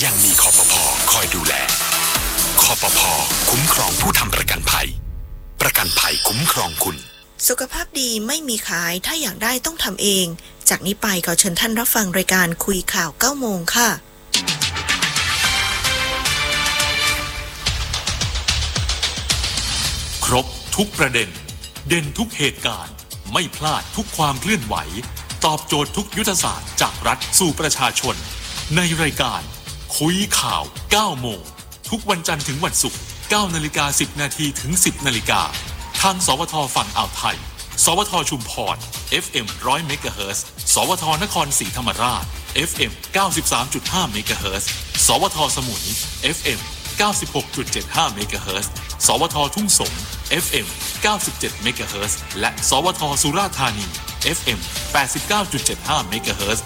ยังมีคปภ.คอยดูแลคปภ.คุ้มครองผู้ทำประกันภัยประกันภัยคุ้มครองคุณสุขภาพดีไม่มีขายถ้าอยากได้ต้องทำเองจากนี้ไปขอเชิญท่านรับฟังรายการคุยข่าว 9 โมงค่ะครบทุกประเด็นเด่นทุกเหตุการณ์ไม่พลาดทุกความเคลื่อนไหวตอบโจทย์ทุกยุทธศาสตร์จากรัฐสู่ประชาชนในรายการคุยข่าว 9 โมงทุกวันจันทร์ถึงวันศุกร์ 9:10 น.ถึง 10 น.ทางสวทฝั่งอ่าวไทยสวทชุมพร FM 100 เมกะเฮิรตซ์สวทนครศรีธรรมราช FM 93.5 เมกะเฮิรตซ์สวทสมุย FM 96.75 เมกะเฮิรตซ์สวททุ่งสง FM 97 เมกะเฮิรตซ์และสวทสุราษฎร์ธานี FM 89.75 เมกะเฮิรตซ์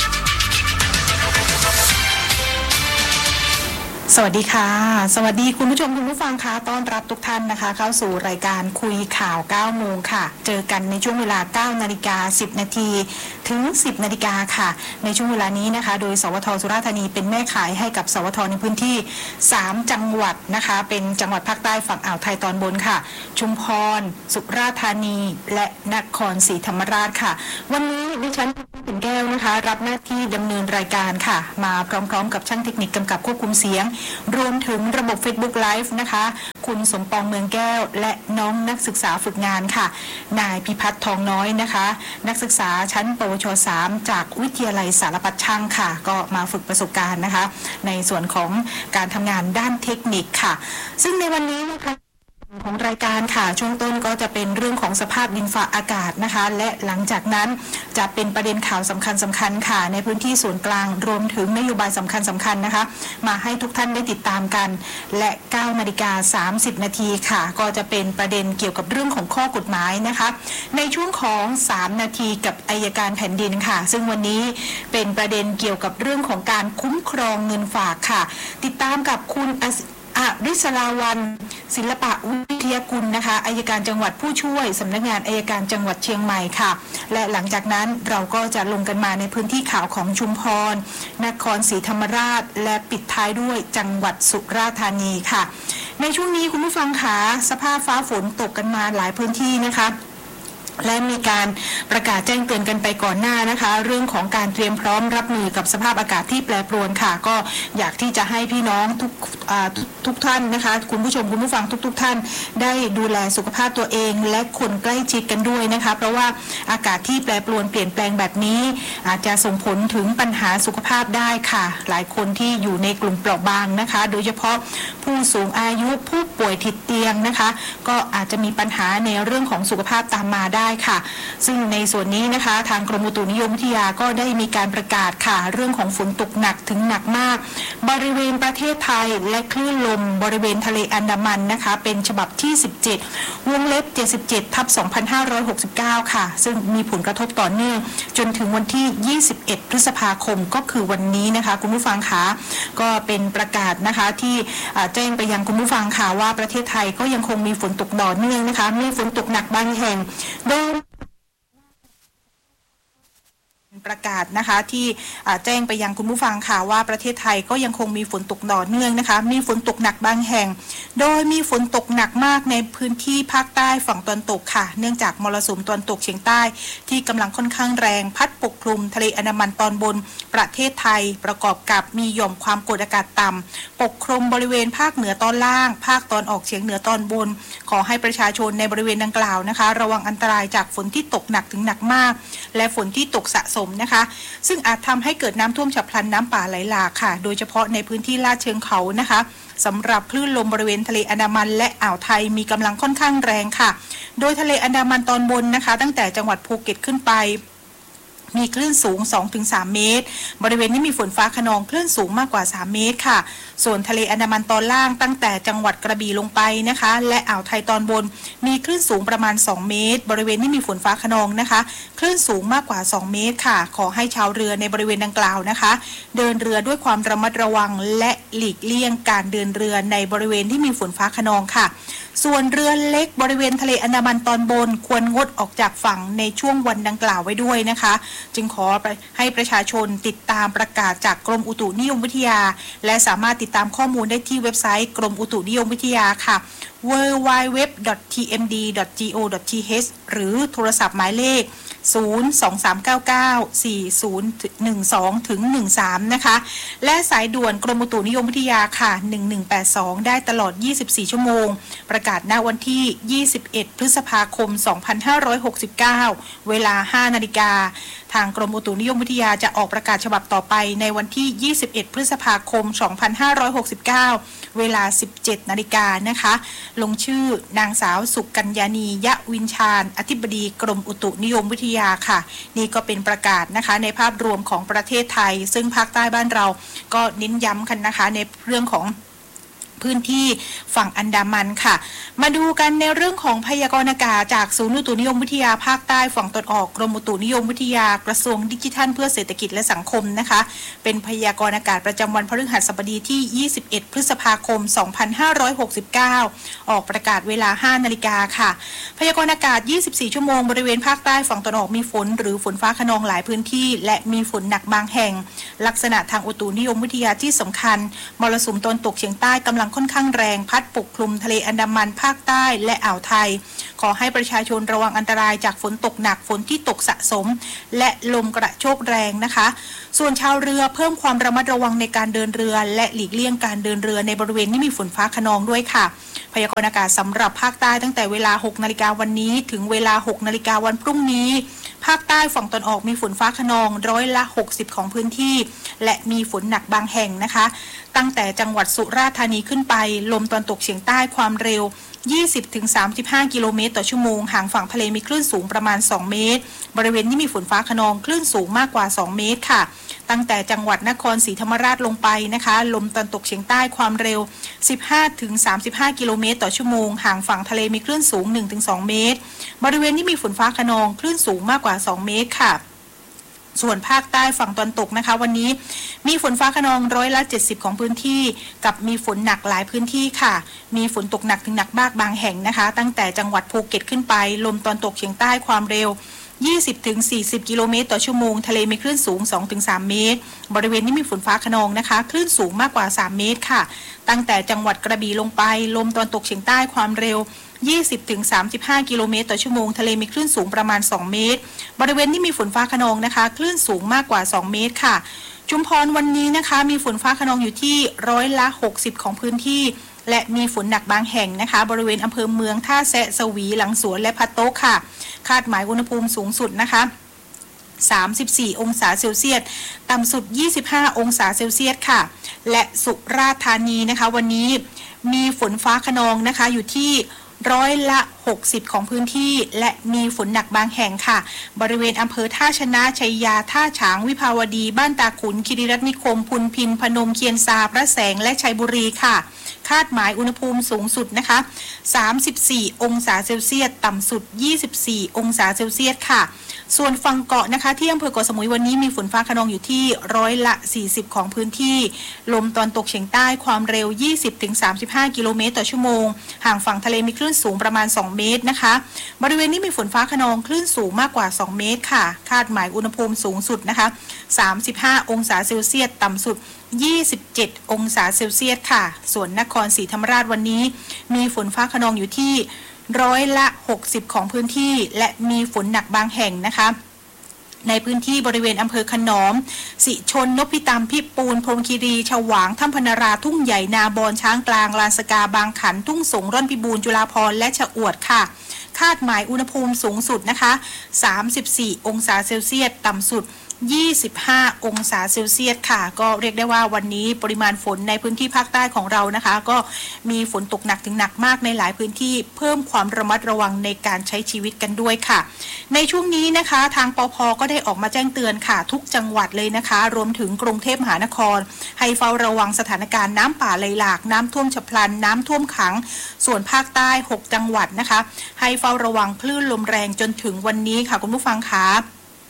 สวัสดีค่ะสวัสดีคุณผู้ชมคุณผู้ฟังค่ะต้อนรับทุกท่านนะคะเข้าสู่รายการคุยข่าว 9 โมงค่ะเจอกันในช่วงเวลา 9:10 น.ถึง 10 น.ค่ะในช่วงเวลานี้นะคะโดยสวทสุราษฎร์ธานีเป็นแม่ขายให้กับสวทในพื้นที่3จังหวัดนะคะเป็นจังหวัดภาคใต้ฝั่งอ่าวไทยตอนบนค่ะชุมพรสุราษฎร์ธานีและนครศรีธรรมราชค่ะวันนี้ดิฉันเป็นแก้วนะคะรับหน้าที่ดำเนินรายการค่ะมาพร้อมๆกับช่างเทคนิคกำกับควบคุมเสียงรวมถึงระบบ Facebook Live นะคะคุณสมปองเมืองแก้วและน้องนักศึกษาฝึกงานค่ะนายพิพัฒน์ทองน้อยนะคะนักศึกษาชั้นปวช3จากวิทยาลัยสารพัดช่างค่ะก็มาฝึกประสบการณ์นะคะในส่วนของการทำงานด้านเทคนิคค่ะซึ่งในวันนี้นะคะของรายการค่ะช่วงต้นก็จะเป็นเรื่องของสภาพดินฟ้าอากาศนะคะและหลังจากนั้นจะเป็นประเด็นข่าวสำคัญค่ะในพื้นที่ส่วนกลางรวมถึงนโยบายสำคัญนะคะมาให้ทุกท่านได้ติดตามกันและ 9:30 น.ค่ะก็จะเป็นประเด็นเกี่ยวกับเรื่องของข้อกฎหมายนะคะในช่วงของ3 นาทีกับอัยการแผ่นดินค่ะซึ่งวันนี้เป็นประเด็นเกี่ยวกับเรื่องของการคุ้มครองเงินฝากค่ะติดตามกับคุณริศราวัลย์ศิลปะวิทยากุลนะคะอัยการจังหวัดผู้ช่วยสำนักงานอัยการจังหวัดเชียงใหม่ค่ะและหลังจากนั้นเราก็จะลงกันมาในพื้นที่ข่าวของชุมพรนครศรีธรรมราชและปิดท้ายด้วยจังหวัดสุราษฎร์ธานีค่ะในช่วงนี้คุณผู้ฟังค่ะสภาพฟ้าฝนตกกันมาหลายพื้นที่นะคะและมีการประกาศแจ้งเตือนกันไปก่อนหน้านะคะเรื่องของการเตรียมพร้อมรับมือกับสภาพอากาศที่แปรปรวนค่ะก็อยากที่จะให้พี่น้องทุกท่านนะคะคุณผู้ชมคุณผู้ฟังทุกท่านได้ดูแลสุขภาพตัวเองและคนใกล้ชิดกันด้วยนะคะเพราะว่าอากาศที่แปรปรวนเปลี่ยนแปลงแบบนี้อาจจะส่งผลถึงปัญหาสุขภาพได้ค่ะหลายคนที่อยู่ในกลุ่มเปราะบางนะคะโดยเฉพาะผู้สูงอายุผู้ป่วยติดเตียงนะคะก็อาจจะมีปัญหาในเรื่องของสุขภาพตามมาได้ค่ะซึ่งในส่วนนี้นะคะทางกรมอุตุนิยมวิทยาก็ได้มีการประกาศค่ะเรื่องของฝนตกหนักถึงหนักมากบริเวณประเทศไทยและคลื่นลมบริเวณทะเลอันดามันนะคะเป็นฉบับที่17วงเล็บ77/2569ค่ะซึ่งมีผลกระทบต่อเนื่องจนถึงวันที่21พฤษภาคมก็คือวันนี้นะคะคุณผู้ฟังคะก็เป็นประกาศนะคะที่แจ้งไปยังคุณผู้ฟังค่ะว่าประเทศไทยก็ยังคงมีฝนตกต่อเนื่องนะคะมีฝนตกหนักบางแห่งโดยประกาศนะคะที่แจ้งไปยังคุณผู้ฟังค่ะว่าประเทศไทยก็ยังคงมีฝนตกต่อเนื่องนะคะมีฝนตกหนักบางแห่งโดยมีฝนตกหนักมากในพื้นที่ภาคใต้ฝั่งตะวันตกค่ะเนื่องจากมรสุมตะวันตกเฉียงใต้ที่กำลังค่อนข้างแรงพัดปกคลุมทะเลอันดามันตอนบนประเทศไทยประกอบกับมีหย่อมความกดอากาศต่ำปกคลุมบริเวณภาคเหนือตอนล่างภาคตอนออกเฉียงเหนือตอนบนขอให้ประชาชนในบริเวณดังกล่าวนะคะระวังอันตรายจากฝนที่ตกหนักถึงหนักมากและฝนที่ตกสะสมนะคะซึ่งอาจทำให้เกิดน้ำท่วมฉับพลันน้ำป่าไหลหลากค่ะโดยเฉพาะในพื้นที่ลาดเชิงเขานะคะสำหรับคลื่นลมบริเวณทะเลอันดามันและอ่าวไทยมีกำลังค่อนข้างแรงค่ะโดยทะเลอันดามันตอนบนนะคะตั้งแต่จังหวัดภูเก็ตขึ้นไปมีคลื่นสูง 2-3 เมตรบริเวณที่มีฝนฟ้าคะนองคลื่นสูงมากกว่า3เมตรค่ะส่วนทะเลอันดามันตอนล่างตั้งแต่จังหวัดกระบี่ลงไปนะคะและอ่าวไทยตอนบนมีคลื่นสูงประมาณ2เมตรบริเวณที่มีฝนฟ้าคะนองนะคะคลื่นสูงมากกว่า2เมตรค่ะขอให้ชาวเรือในบริเวณดังกล่าวนะคะเดินเรือด้วยความระมัดระวังและหลีกเลี่ยงการเดินเรือในบริเวณที่มีฝนฟ้าคะนองค่ะส่วนเรือเล็กบริเวณทะเลอันดามันตอนบนควรงดออกจากฝั่งในช่วงวันดังกล่าวไว้ด้วยนะคะจึงขอให้ประชาชนติดตามประกาศจากกรมอุตุนิยมวิทยาและสามารถติดตามข้อมูลได้ที่เว็บไซต์กรมอุตุนิยมวิทยาค่ะ www.tmd.go.th หรือโทรศัพท์หมายเลข023994012-13 นะคะและสายด่วนกรมอุตุนิยมวิทยาค่ะ1182ได้ตลอด24ชั่วโมงประกาศณวันที่21พฤษภาคม2569เวลา 5 นาฬิกาทางกรมอุตุนิยมวิทยาจะออกประกาศฉบับต่อไปในวันที่21พฤษภาคม2569เวลา 17 นาฬิกานะคะลงชื่อนางสาวสุกัญญานียะวินชาญอธิบดีกรมอุตุนิยมวิทยาค่ะนี่ก็เป็นประกาศนะคะในภาพรวมของประเทศไทยซึ่งภาคใต้บ้านเราก็เน้นย้ำกันนะคะในเรื่องของพื้นที่ฝั่งอันดามันค่ะมาดูกันในเรื่องของพยากรณ์อากาศจากศูนย์อุตุนิยมวิทยาภาคใต้ฝั่งตะวันออกกรมอุตุนิยมวิทยากระทรวงดิจิทัลเพื่อเศรษฐกิจและสังคมนะคะเป็นพยากรณ์อากาศประจำวันพฤหัสบดีที่21พฤษภาคม2569ออกประกาศเวลา 5 นาฬิกาค่ะพยากรณ์อากาศ24ชั่วโมงบริเวณภาคใต้ฝั่งตะวันออกมีฝนหรือฝนฟ้าคะนองหลายพื้นที่และมีฝนหนักบางแห่งลักษณะทางอุตุนิยมวิทยาที่สำคัญมรสุมตะวันตกเฉียงใต้กำลังค่อนข้างแรงพัดปกคลุมทะเลอันดามันภาคใต้และอ่าวไทยขอให้ประชาชนระวังอันตรายจากฝนตกหนักฝนที่ตกสะสมและลมกระโชกแรงนะคะส่วนชาวเรือเพิ่มความระมัดระวังในการเดินเรือและหลีกเลี่ยงการเดินเรือในบริเวณที่มีฝนฟ้าคะนองด้วยค่ะพยากรณ์อากาศสำหรับภาคใต้ตั้งแต่เวลา 6 นาฬิกาวันนี้ถึงเวลา 6 นาฬิกาวันพรุ่งนี้ภาคใต้ฝั่งตะวันออกมีฝนฟ้าคะนอง60%ของพื้นที่และมีฝนหนักบางแห่งนะคะตั้งแต่จังหวัดสุราษฎร์ธานีขึ้นไปลมตะวันตกเฉียงใต้ความเร็ว 20-35 กิโลเมตรต่อชั่วโมงห่างฝั่งทะเลมีคลื่นสูงประมาณ2เมตรบริเวณที่มีฝนฟ้าคะนองคลื่นสูงมากกว่า2เมตรค่ะตั้งแต่จังหวัดนครศรีธรรมราชลงไปนะคะลมตะวันตกเฉียงใต้ความเร็ว 15-35 กิโลเมตรต่อชั่วโมงห่างฝั่งทะเลมีคลื่นสูง 1-2 เมตรบริเวณที่มีฝนฟ้าคะนองคลื่นสูงมากกว่า2เมตรค่ะส่วนภาคใต้ฝั่งตะวันตกนะคะวันนี้มีฝนฟ้าคะนอง70%ของพื้นที่กับมีฝนหนักหลายพื้นที่ค่ะมีฝนตกหนักถึงหนักมากบางแห่งนะคะตั้งแต่จังหวัดภูเก็ตขึ้นไปลมตะวันตกเฉียงใต้ความเร็ว 20-40 กิโลเมตรต่อชั่วโมงทะเลมีคลื่นสูง 2-3 เมตรบริเวณที่มีฝนฟ้าคะนองนะคะคลื่นสูงมากกว่า3เมตรค่ะตั้งแต่จังหวัดกระบี่ลงไปลมตะวันตกเฉียงใต้ความเร็ว 20-35 กิโลเมตรต่อชั่วโมงทะเลมีคลื่นสูงประมาณ2เมตรบริเวณที่มีฝนฟ้าคะนองนะคะคลื่นสูงมากกว่า2เมตรค่ะชุมพรวันนี้นะคะมีฝนฟ้าคะนองอยู่ที่60%ของพื้นที่และมีฝนหนักบางแห่งนะคะบริเวณอำเภอเมืองท่าแซะสวีหลังสวนและพะโต๊ะค่ะคาดหมายอุณหภูมิสูงสุดนะคะ34องศาเซลเซียสต่ำสุด25องศาเซลเซียสค่ะและสุราษฎร์ธานีนะคะวันนี้มีฝนฟ้าคะนองนะคะอยู่ที่60%ของพื้นที่และมีฝนหนักบางแห่งค่ะบริเวณอำเภอท่าชนะชัยยาท่าฉางวิภาวดีบ้านตาขุนคีรีรัตน์นิคมพุนพินพนมเคียนซาพระแสงและชัยบุรีค่ะคาดหมายอุณหภูมิสูงสุดนะคะ34องศาเซลเซียสต่ำสุด24องศาเซลเซียสค่ะส่วนฝั่งเกาะนะคะที่อำเภอเกาะสมุยวันนี้มีฝนฟ้าคะนองอยู่ที่40%ของพื้นที่ลมตะวันตกเฉียงใต้ความเร็ว 20-35 กิโลเมตรต่อชั่วโมงห่างฝั่งทะเลมีคลื่นสูงประมาณ2เมตรนะคะบริเวณนี้มีฝนฟ้าคะนองคลื่นสูงมากกว่า2เมตรค่ะคาดหมายอุณหภูมิสูงสุดนะคะ35องศาเซลเซียสต่ำสุด27องศาเซลเซียสค่ะส่วนนครศรีธรรมราชวันนี้มีฝนฟ้าคะนองอยู่ที่60%ของพื้นที่และมีฝนหนักบางแห่งนะคะในพื้นที่บริเวณอำเภอขนอมสิชนนพิตามพิปูนพรหมคีรีฉวางถ้ำพนาราทุ่งใหญ่นาบอนช้างกลางลานสกาบางขันทุ่งสงร่อนพิบูลจุฬาภรณ์และชะอวดค่ะคาดหมายอุณหภูมิสูงสุดนะคะ34องศาเซลเซียสต่ำสุด25องศาเซลเซียสค่ะก็เรียกได้ว่าวันนี้ปริมาณฝนในพื้นที่ภาคใต้ของเรานะคะก็มีฝนตกหนักถึงหนักมากในหลายพื้นที่เพิ่มความระมัดระวังในการใช้ชีวิตกันด้วยค่ะในช่วงนี้นะคะทางปภ.ก็ได้ออกมาแจ้งเตือนค่ะทุกจังหวัดเลยนะคะรวมถึงกรุงเทพมหานครให้เฝ้าระวังสถานการณ์น้ำป่าไหลหลากน้ำท่วมฉับพลันน้ำท่วมขังส่วนภาคใต้6จังหวัดนะคะให้เฝ้าระวังคลื่นลมแรงจนถึงวันนี้ค่ะคุณผู้ฟังคะ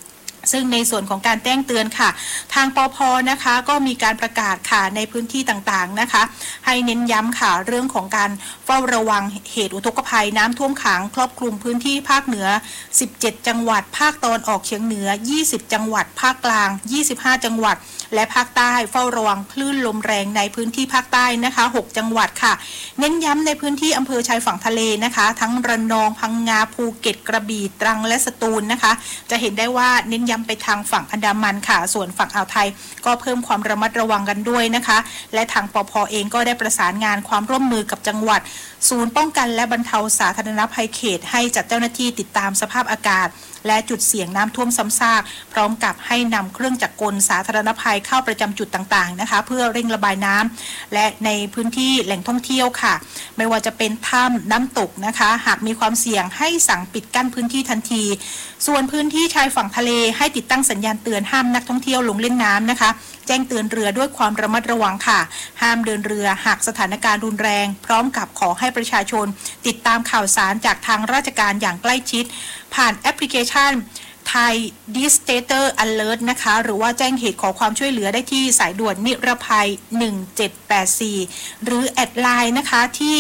ซึ่งในส่วนของการแจ้งเตือนค่ะทางปภ.นะคะก็มีการประกาศค่ะในพื้นที่ต่างๆนะคะให้เน้นย้ำค่ะเรื่องของการเฝ้าระวังเหตุอุทกภัยน้ำท่วมขังครอบคลุมพื้นที่ภาคเหนือ17จังหวัดภาคตะวันออกเฉียงเหนือ20จังหวัดภาคกลาง25จังหวัดและภาคใต้เฝ้าระวังคลื่นลมแรงในพื้นที่ภาคใต้นะคะ6จังหวัดค่ะเน้นย้ำในพื้นที่อำเภอชายฝั่งทะเลนะคะทั้งระนองพังงาภูเก็ตกระบี่ตรังและสตูลนะคะจะเห็นได้ว่าเน้นย้ำไปทางฝั่งอันดามันค่ะส่วนฝั่งอ่าวไทยก็เพิ่มความระมัดระวังกันด้วยนะคะและทางปภ.เองก็ได้ประสานงานความร่วมมือกับจังหวัดศูนย์ป้องกันและบรรเทาสาธารณภัยเขตให้จัดเจ้าหน้าที่ติดตามสภาพอากาศและจุดเสี่ยงน้ำท่วมซ้ำซากพร้อมกับให้นำเครื่องจักรกลสาธารณภัยเข้าประจำจุดต่างๆนะคะเพื่อเร่งระบายน้ำและในพื้นที่แหล่งท่องเที่ยวค่ะไม่ว่าจะเป็นถ้ำน้ำตกนะคะหากมีความเสี่ยงให้สั่งปิดกั้นพื้นที่ทันทีส่วนพื้นที่ชายฝั่งทะเลให้ติดตั้งสัญญาณเตือนห้ามนักท่องเที่ยวลงเล่นน้ำนะคะแจ้งเตือนเรือด้วยความระมัดระวังค่ะห้ามเดินเรือหากสถานการณ์รุนแรงพร้อมกับขอให้ประชาชนติดตามข่าวสารจากทางราชการอย่างใกล้ชิดผ่านแอปพลิเคชัน Thai Disaster Alert นะคะหรือว่าแจ้งเหตุขอความช่วยเหลือได้ที่สายด่วนนิรภัย1784หรือแอดไลน์นะคะที่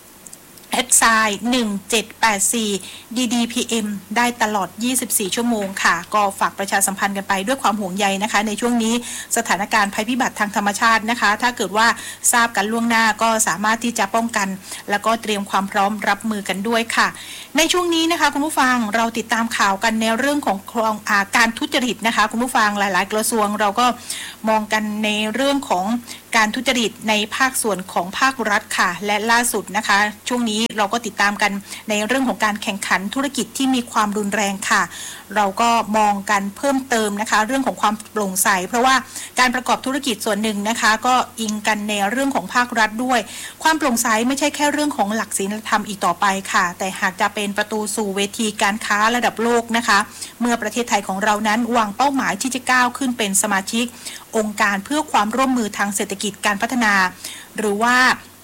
1784 DDPM ได้ตลอด24ชั่วโมงค่ะก็ฝากประชาสัมพันธ์กันไปด้วยความห่วงใยนะคะในช่วงนี้สถานการณ์ภัยพิบัติทางธรรมชาตินะคะถ้าเกิดว่าทราบกันล่วงหน้าก็สามารถที่จะป้องกันแล้วก็เตรียมความพร้อมรับมือกันด้วยค่ะในช่วงนี้นะคะคุณผู้ฟังเราติดตามข่าวกันในเรื่องของการทุจริตนะคะคุณผู้ฟังหลายๆกระทรวงเราก็มองกันในเรื่องของการทุจริตในภาคส่วนของภาครัฐค่ะและล่าสุดนะคะช่วงนี้เราก็ติดตามกันในเรื่องของการแข่งขันธุรกิจที่มีความรุนแรงค่ะเราก็มองกันเพิ่มเติมนะคะเรื่องของความโปร่งใสเพราะว่าการประกอบธุรกิจส่วนหนึ่งนะคะก็อิงกันในเรื่องของภาครัฐด้วยความโปร่งใสไม่ใช่แค่เรื่องของหลักศีลธรรมอีกต่อไปค่ะแต่หากจะเป็นประตูสู่เวทีการค้าระดับโลกนะคะเมื่อประเทศไทยของเรานั้นวางเป้าหมายที่จะก้าวขึ้นเป็นสมาชิกองค์การเพื่อความร่วมมือทางเศรษฐกิจการพัฒนาหรือว่า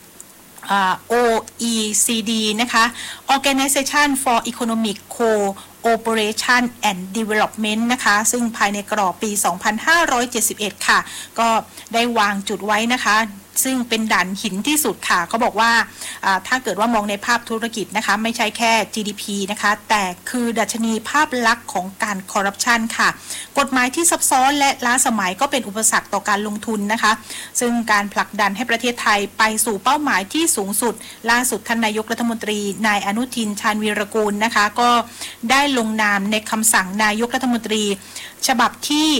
OECD นะคะ Organization for Economic Cooperation and Development นะคะซึ่งภายในกรอบปี 2571 ค่ะก็ได้วางจุดไว้นะคะซึ่งเป็นด่านหินที่สุดค่ะเขาบอกว่าถ้าเกิดว่ามองในภาพธุรกิจนะคะไม่ใช่แค่ GDP นะคะแต่คือดัชนีภาพลักษณ์ของการคอร์รัปชันค่ะกฎหมายที่ซับซ้อนและล้าสมัยก็เป็นอุปสรรคต่อการลงทุนนะคะซึ่งการผลักดันให้ประเทศไทยไปสู่เป้าหมายที่สูงสุดล่าสุดท่านนายกรัฐมนตรีนายอนุทินชาญวีรกูลนะคะก็ได้ลงนามในคำสั่งนายกรัฐมนตรีฉบับที่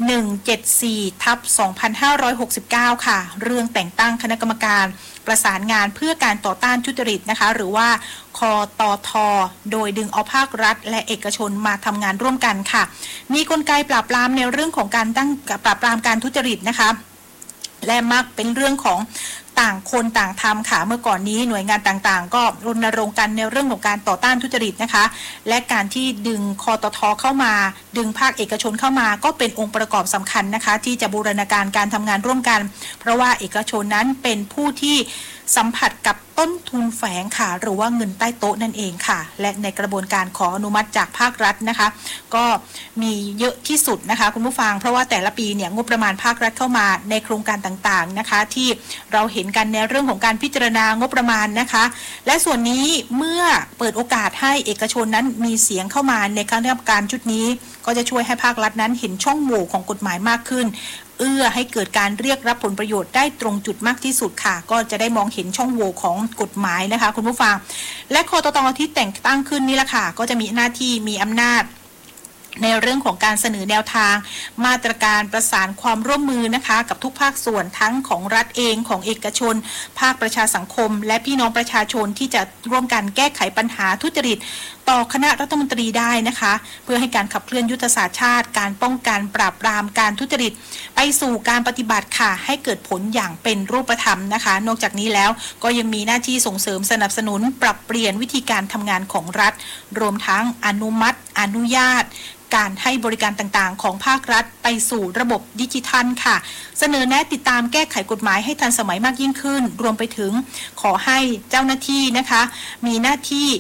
174/2569 ค่ะเรื่องแต่งตั้งคณะกรรมการประสานงานเพื่อการต่อต้านทุจริตนะคะหรือว่าคตท.โดยดึงเอาภาครัฐและเอกชนมาทำงานร่วมกันค่ะมีกลไกปราบปรามในเรื่องของการปราบปรามการทุจริตนะคะและมักเป็นเรื่องของต่างคนต่างทำค่ะเมื่อก่อนนี้หน่วยงานต่างๆก็รณรงค์กันในเรื่องของการต่อต้านทุจริตนะคะและการที่ดึงคตท.เข้ามาดึงภาคเอกชนเข้ามาก็เป็นองค์ประกอบสำคัญนะคะที่จะบูรณาการการทำงานร่วมกันเพราะว่าเอกชนนั้นเป็นผู้ที่สัมผัสกับต้นทุนแฝงค่ะหรือว่าเงินใต้โต๊ะนั่นเองค่ะและในกระบวนการขออนุมัติจากภาครัฐนะคะก็มีเยอะที่สุดนะคะคุณผู้ฟังเพราะว่าแต่ละปีเนี่ยงบประมาณภาครัฐเข้ามาในโครงการต่างๆนะคะที่เราเห็นกันในเรื่องของการพิจารณางบประมาณนะคะและส่วนนี้เมื่อเปิดโอกาสให้เอกชนนั้นมีเสียงเข้ามาในคณะกรรมการชุดนี้ก็จะช่วยให้ภาครัฐนั้นเห็นช่องโหว่ของกฎหมายมากขึ้นเอื้อให้เกิดการเรียกรับผลประโยชน์ได้ตรงจุดมากที่สุดค่ะก็จะได้มองเห็นช่องโหว่ของกฎหมายนะคะคุณผู้ฟังและคตท.ที่แต่งตั้งขึ้นนี่แหละค่ะก็จะมีหน้าที่มีอำนาจในเรื่องของการเสนอแนวทางมาตรการประสานความร่วมมือนะคะกับทุกภาคส่วนทั้งของรัฐเองของเอกชนภาคประชาสังคมและพี่น้องประชาชนที่จะร่วมกันแก้ไขปัญหาทุจริตต่อคณะรัฐมนตรีได้นะคะเพื่อให้การขับเคลื่อนยุทธศาสตร์ชาติการป้องกันปราบปรามการทุจริตไปสู่การปฏิบัติค่ะให้เกิดผลอย่างเป็นรูปธรรมนะคะนอกจากนี้แล้วก็ยังมีหน้าที่ส่งเสริมสนับสนุนปรับเปลี่ยนวิธีการทำงานของรัฐรวมทั้งอนุมัติอนุญาตการให้บริการต่างๆของภาครัฐไปสู่ระบบดิจิทัลค่ะเสนอแนะติดตามแก้ไขกฎหมายให้ทันสมัยมากยิ่งขึ้นรวมไปถึงขอให้เจ้าหน้าที่นะคะมีหน้าที่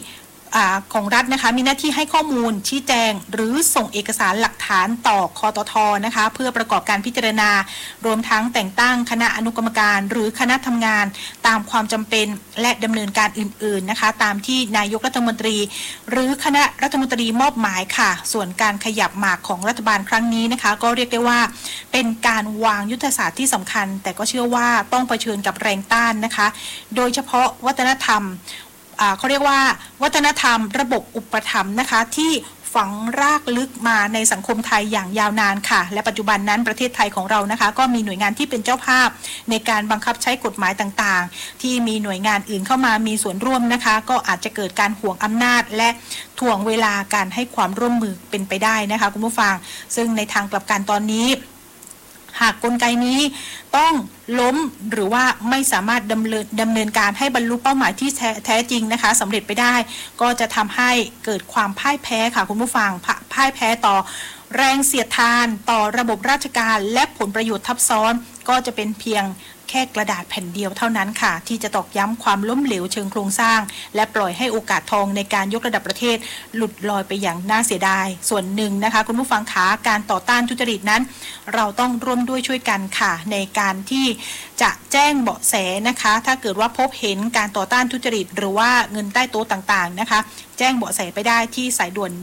ของรัฐนะคะมีหน้าที่ให้ข้อมูลชี้แจงหรือส่งเอกสารหลักฐานต่อคตท.นะคะเพื่อประกอบการพิจารณารวมทั้งแต่งตั้งคณะอนุกรรมการหรือคณะทำงานตามความจำเป็นและดำเนินการอื่นๆนะคะตามที่นายกรัฐมนตรีหรือคณะรัฐมนตรีมอบหมายค่ะส่วนการขยับหมากของรัฐบาลครั้งนี้นะคะก็เรียกได้ว่าเป็นการวางยุทธศาสตร์ที่สำคัญแต่ก็เชื่อว่าต้องเผชิญกับแรงต้านนะคะโดยเฉพาะวัฒนธรรมเขาเรียกว่าวัฒนธรรมระบบอุปถัมภ์นะคะที่ฝังรากลึกมาในสังคมไทยอย่างยาวนานค่ะและปัจจุบันนั้นประเทศไทยของเรานะคะก็มีหน่วยงานที่เป็นเจ้าภาพในการบังคับใช้กฎหมายต่างๆที่มีหน่วยงานอื่นเข้ามามีส่วนร่วมนะคะก็อาจจะเกิดการห่วงอำนาจและถ่วงเวลาการให้ความร่วมมือเป็นไปได้นะคะคุณผู้ฟังซึ่งในทางกลับกันตอนนี้หากกลไกนี้ต้องล้มหรือว่าไม่สามารถดำเนินการให้บรรลุเป้าหมายที่แท้จริงนะคะสำเร็จไปได้ก็จะทำให้เกิดความพ่ายแพ้ค่ะคุณผู้ฟังพ่ายแพ้ต่อแรงเสียดทานต่อระบบราชการและผลประโยชน์ทับซ้อนก็จะเป็นเพียงแค่กระดาษแผ่นเดียวเท่านั้นค่ะที่จะตอกย้ำความล้มเหลวเชิงโครงสร้างและปล่อยให้โอกาสทองในการยกระดับประเทศหลุดลอยไปอย่างน่าเสียดายส่วนหนึ่งนะคะคุณผู้ฟังขาการต่อต้านทุจริตนั้นเราต้องร่วมด้วยช่วยกันค่ะในการที่จะแจ้งเบาะแสนะคะถ้าเกิดว่าพบเห็นการต่อต้านทุจริตหรือว่าเงินใต้โต๊ะต่างๆนะคะแจ้งเบาะแสไปได้ที่สายด่วน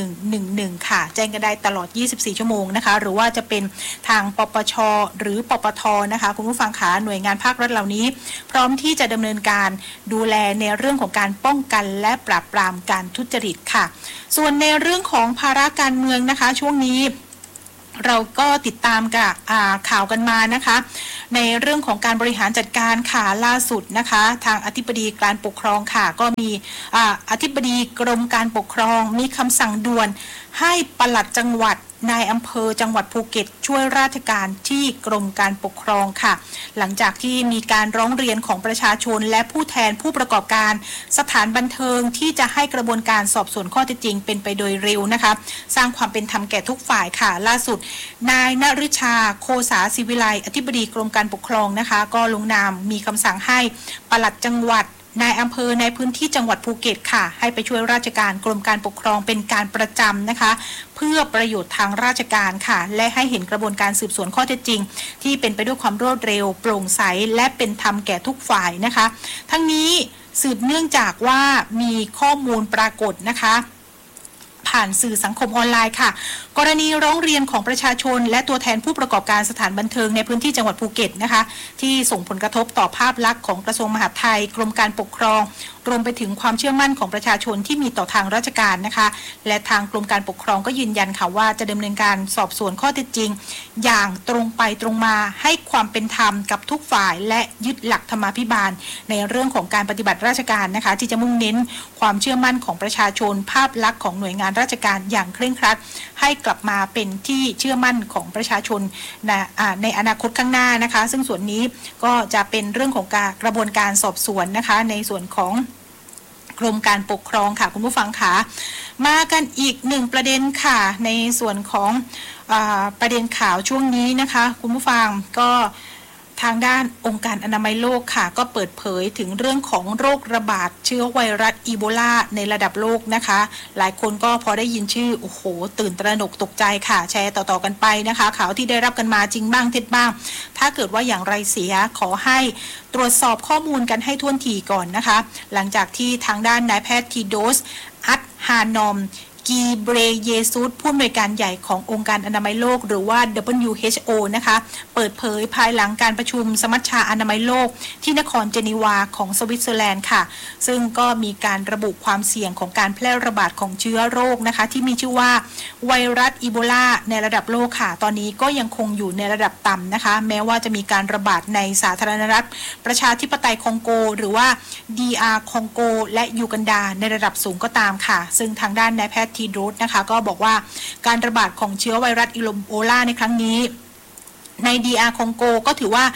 1111ค่ะแจ้งกันได้ตลอด24ชั่วโมงนะคะหรือว่าจะเป็นทางปปช.หรือปปท.นะคะคุณผู้ฟังขาหน่วยงานภาครัฐเหล่านี้พร้อมที่จะดำเนินการดูแลในเรื่องของการป้องกันและปราบปรามการทุจริตค่ะส่วนในเรื่องของภาระการเมืองนะคะช่วงนี้เราก็ติดตามกับข่าวกันมานะคะในเรื่องของการบริหารจัดการค่ะล่าสุดนะคะทางอธิบดีการปกครองค่ะก็มีอธิบดีกรมการปกครองมีคำสั่งด่วนให้ปลัดจังหวัดนายอำเภอจังหวัดภูเก็ตช่วยราชการที่กรมการปกครองค่ะหลังจากที่มีการร้องเรียนของประชาชนและผู้แทนผู้ประกอบการสถานบันเทิงที่จะให้กระบวนการสอบสวนข้อเท็จจริงเป็นไปโดยเร็วนะคะสร้างความเป็นธรรมแก่ทุกฝ่ายค่ะล่าสุดนายณฤชาโคสาศิวิไลอธิบดีกรมการปกครองนะคะก็ลงนามมีคำสั่งให้ปลัดจังหวัดนายอำเภอในพื้นที่จังหวัดภูเก็ตค่ะให้ไปช่วยราชการกรมการปกครองเป็นการประจำนะคะเพื่อประโยชน์ทางราชการค่ะและให้เห็นกระบวนการสืบสวนข้อเท็จจริงที่เป็นไปด้วยความรวดเร็วโปร่งใสและเป็นธรรมแก่ทุกฝ่ายนะคะทั้งนี้สืบเนื่องจากว่ามีข้อมูลปรากฏนะคะผ่านสื่อสังคมออนไลน์ค่ะกรณีร้องเรียนของประชาชนและตัวแทนผู้ประกอบการสถานบันเทิงในพื้นที่จังหวัดภูเก็ตนะคะที่ส่งผลกระทบต่อภาพลักษณ์ของกระทรวงมหาดไทยกรมการปกครองรวมไปถึงความเชื่อมั่นของประชาชนที่มีต่อทางราชการนะคะและทางกรมการปกครองก็ยืนยันค่ะว่าจะดำเนินการสอบสวนข้อเท็จจริงอย่างตรงไปตรงมาให้ความเป็นธรรมกับทุกฝ่ายและยึดหลักธรรมาภิบาลในเรื่องของการปฏิบัติราชการนะคะที่จะมุ่งเน้นความเชื่อมั่นของประชาชนภาพลักษณ์ของหน่วยงานราชการอย่างเคร่งครัดให้กลับมาเป็นที่เชื่อมั่นของประชาชนในอนาคตข้างหน้านะคะซึ่งส่วนนี้ก็จะเป็นเรื่องของกระบวนการสอบสวนนะคะในส่วนของกรมการปกครองค่ะคุณผู้ฟังค่ะมากันอีกหนึ่งประเด็นค่ะในส่วนของประเด็นข่าวช่วงนี้นะคะคุณผู้ฟังก็ทางด้านองค์การอนามัยโลกค่ะก็เปิดเผยถึงเรื่องของโรคระบาดเชื้อไวรัสอีโบลาในระดับโลกนะคะหลายคนก็พอได้ยินชื่อโอ้โหตื่นตระหนกตกใจค่ะแชร์ต่อๆกันไปนะคะข่าวที่ได้รับกันมาจริงบ้างเท็จบ้างถ้าเกิดว่าอย่างไรเสียขอให้ตรวจสอบข้อมูลกันให้ท่วนทีก่อนนะคะหลังจากที่ทางด้านนายแพทย์ทีโดสอัดฮานอมกีเบรเยซุสผู้อำนวยการใหญ่ขององค์การอนามัยโลกหรือว่า WHO นะคะเปิดเผยภายหลังการประชุมสมัชชาอนามัยโลกที่นครเจนีวาของสวิตเซอร์แลนด์ค่ะซึ่งก็มีการระบุความเสี่ยงของการแพร่ระบาดของเชื้อโรคนะคะที่มีชื่อว่าไวรัสอีโบลาในระดับโลกค่ะตอนนี้ก็ยังคงอยู่ในระดับต่ำนะคะแม้ว่าจะมีการระบาดในสาธารณรัฐประชาธิปไตยคองโกหรือว่า DR คองโกและยูกันดาในระดับสูงก็ตามค่ะซึ่งทางด้านนายแพทย์ทีโดสนะคะก็บอกว่าการระบาดของเชื้อไวรัสอีโบลาในครั้งนี้ใน DR คองโกก็ถือว่าเ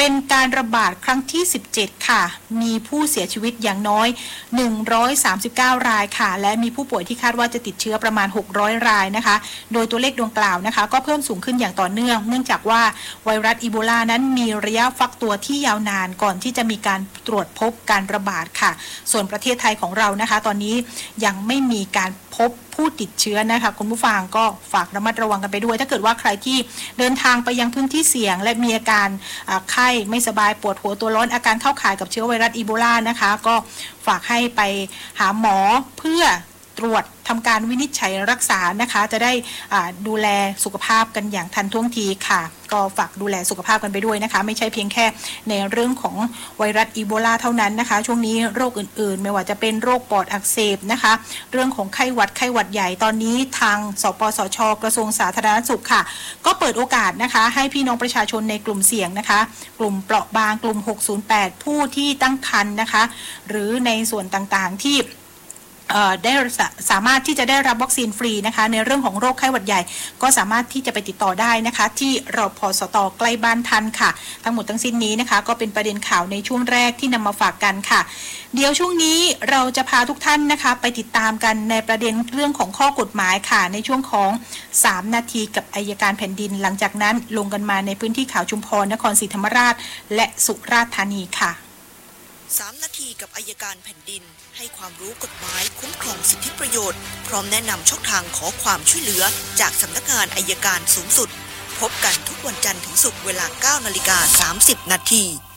เป็นการระบาดครั้งที่17ค่ะมีผู้เสียชีวิตอย่างน้อย139รายค่ะและมีผู้ป่วยที่คาดว่าจะติดเชื้อประมาณ600รายนะคะโดยตัวเลขดังกล่าวนะคะก็เพิ่มสูงขึ้นอย่างต่อเนื่องเนื่องจากว่าไวรัสอีโบลานั้นมีระยะฟักตัวที่ยาวนานก่อนที่จะมีการตรวจพบการระบาดค่ะส่วนประเทศไทยของเรานะคะตอนนี้ยังไม่มีการพบผู้ติดเชื้อนะคะคุณผู้ฟังก็ฝากระมัดระวังกันไปด้วยถ้าเกิดว่าใครที่เดินทางไปยังพื้นที่เสี่ยงและมีอาการไข้ไม่สบายปวดหัวตัวร้อนอาการเข้าข่ายกับเชื้อไวรัสอีโบลานะคะก็ฝากให้ไปหาหมอเพื่อตรวจทำการวินิจฉัยรักษานะคะจะได้ดูแลสุขภาพกันอย่างทันท่วงทีค่ะก็ฝากดูแลสุขภาพกันไปด้วยนะคะไม่ใช่เพียงแค่ในเรื่องของไวรัสอีโบลาเท่านั้นนะคะช่วงนี้โรคอื่นๆไม่ว่าจะเป็นโรคปอดอักเสบนะคะเรื่องของไข้หวัดใหญ่ตอนนี้ทางสปสช.กระทรวงสาธารณสุขค่ะก็เปิดโอกาสนะคะให้พี่น้องประชาชนในกลุ่มเสี่ยงนะคะกลุ่มเปราะบางกลุ่ม608ผู้ที่ตั้งครรภ์นะคะหรือในส่วนต่างๆที่ได้สามารถที่จะได้รับวัคซีนฟรีนะคะในเรื่องของโรคไข้หวัดใหญ่ก็สามารถที่จะไปติดต่อได้นะคะที่รพสต.ใกล้บ้านทันค่ะทั้งหมดทั้งสิ้นนี้นะคะก็เป็นประเด็นข่าวในช่วงแรกที่นำมาฝากกันค่ะเดี๋ยวช่วงนี้เราจะพาทุกท่านนะคะไปติดตามกันในประเด็นเรื่องของข้อกฎหมายค่ะในช่วงของ3นาทีกับอัยการแผ่นดินหลังจากนั้นลงกันมาในพื้นที่ข่าวชุมพรนครศรีธรรมราชและสุราษฎร์ธานีค่ะ 3นาทีกับอัยการแผ่นดินให้ความรู้กฎหมายคุ้มครองสิทธิประโยชน์พร้อมแนะนำช่องทางขอความช่วยเหลือจากสำนักงานอัยการสูงสุดพบกันทุกวันจันทร์ถึงศุกร์เวลา 9:30 น.